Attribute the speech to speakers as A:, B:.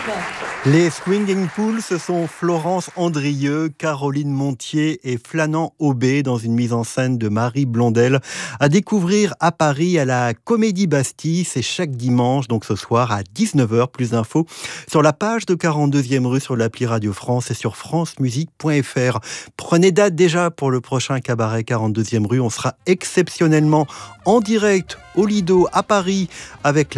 A: Les Swinging Pools, ce sont Florence Andrieux, Caroline Montier et Flanand Aubé dans une mise en scène de Marie Blondel à découvrir à Paris à la Comédie Bastille. C'est chaque dimanche, donc ce soir à 19h. Plus d'infos sur la page de 42e rue sur l'appli Radio France et sur francemusique.fr. Prenez date déjà pour le prochain cabaret 42e rue. On sera exceptionnellement en direct au Lido à Paris avec